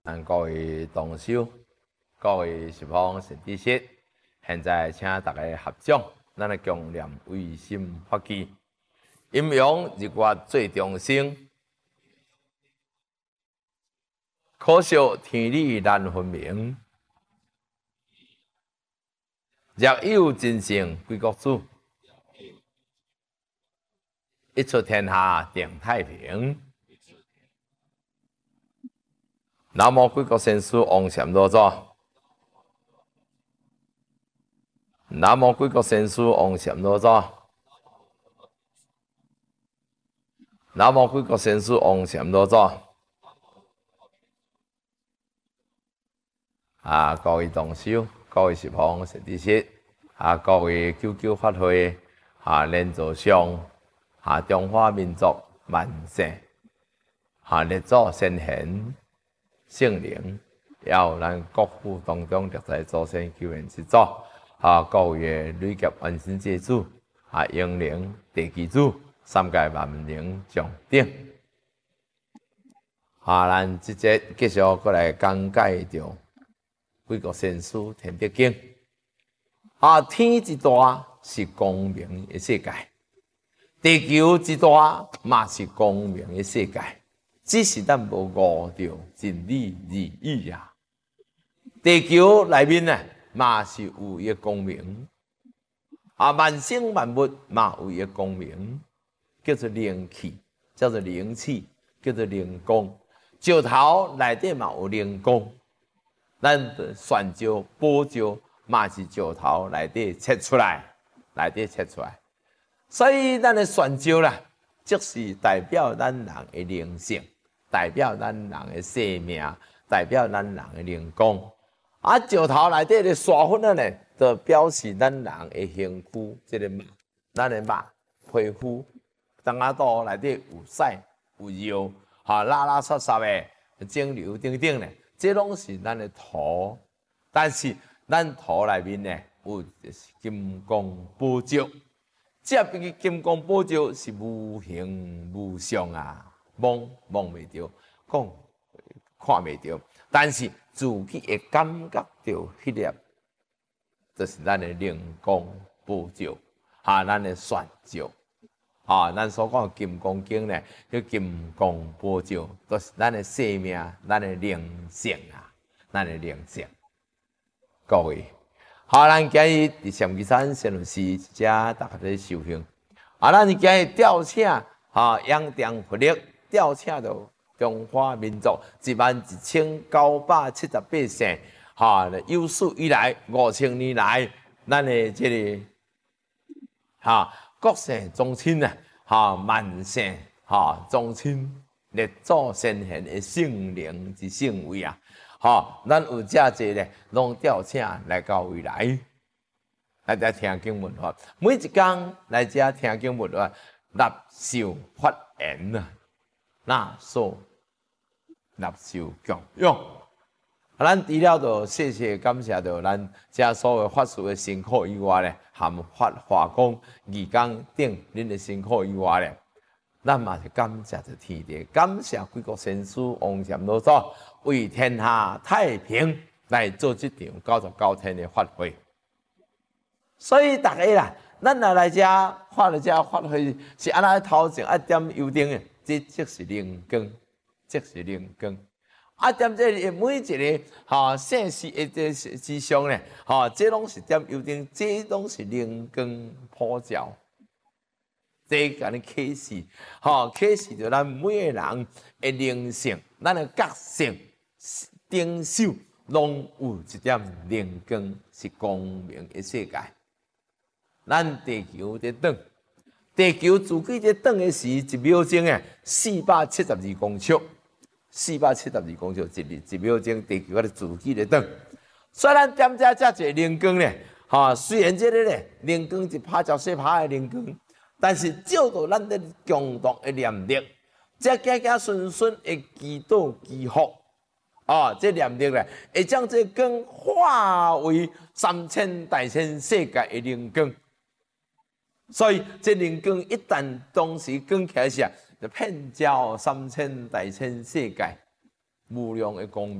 各位同修、各位十方善知识，现在请大家合掌，咱来共念唯心法纪，阴阳日月最众生，可惜天理难分明。若有真圣归国主，一出天下定太平。南无贵国先师王禅老祖，南无贵国先师王禅老祖，南无贵国先师王禅老祖。各位同修，各位十方善知识，各位救救法会连座上中华民族万世列祖先贤。圣灵，也有咱国父当中历代祖先救援之祖，各位累劫万神祭主，英灵地基主，三界万灵掌顶。咱即节继续过来讲解着贵国先师天德经。天之大是光明的世界，地球之大嘛是光明的世界。只是咱无悟着真理义呀。地球内面呢，嘛是有一个光明，万生万物嘛有一个光明，叫做灵气，叫做灵气，叫做灵光。石头内底嘛有灵光，咱的泉石、宝石嘛是石头内底切出来，所以咱的泉石啦，即是代表咱人的灵性。代表咱人的生命，代表咱人的灵光。石头内底的沙粉呢，就表示咱人的身躯，这个咱的皮肤，当肚内底有屎有尿，拉拉撒撒的肿瘤等等呢，这拢是咱的土。但是咱土内面呢，有金光宝石，这个金光宝石是无形无相摸未着，看未着，但是自己会感觉到迄粒，就是咱的灵光宝石，咱的泉石，咱所讲的金刚经呢，叫金光宝石，就是咱的生命，咱的灵性咱的灵性。各位，咱今日伫上基山善律师一只大家在修行，咱今日吊请仰仗佛力。吊请到中华民族11978姓，有史以来5000年来，咱的这个国姓宗亲万姓宗亲列祖先贤的圣灵之圣位咱有这侪咧，拢吊请来到未来，来遮听经闻法。每一天来遮听经闻法，纳受发言那所纳受供养，咱除了就谢谢感谢着咱遮所有法师的辛苦以外咧，含法华光、义工等恁的辛苦以外咧，咱嘛是感谢着天地，感谢贵国先师王禅老祖为天下太平来做这场99天的法会。所以大家啦，咱若来遮发了遮法会，是安那头前一点油灯的。这即是灵光，即是灵光。踮这每一个现实的之上呢，这拢是点油灯，这拢是灵光普照。这甲你启示，启示着咱每个人的灵性，咱的觉性、顶手拢有一点灵光，是光明的世界。咱地球在转。地球自己在转的时，1秒钟472公尺，472公尺一秒钟，地球咧自己在转。虽然点遮侪灵光咧，虽然这个咧灵光是拍照细拍的灵光，但是照到咱的共同的念力，这家顺顺的祈祷祈福，这念力咧会将这光化为3000大千世界的灵光。所以，这灵光一旦同时光起来时，就遍照3000大千世界，无量的光明。